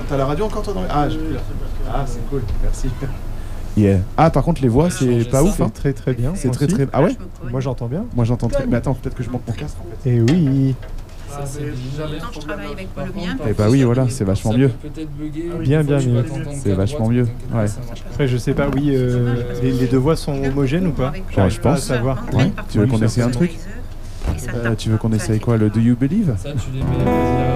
T'as la radio encore toi dans les... Ah, j'ai plus là. Ah, c'est cool, merci. Yeah. Ah, par contre, les voix, c'est pas ouf. Hein. Très très bien. C'est très très. Ah ouais. Moi j'entends bien. Moi j'entends très. Mais attends, peut-être que je monte mon casque en fait. Et oui. Quand je travaille avec le mien. Eh bah oui, voilà, c'est vachement mieux. Bien mieux. C'est vachement mieux. Ouais. Après, je sais pas, oui, les deux voix sont homogènes ou pas? Ouais, je pense. À savoir. Ouais. Tu veux qu'on essaye un truc? Tu veux qu'on essaye quoi, le Do You Believe? Ça, tu les mets.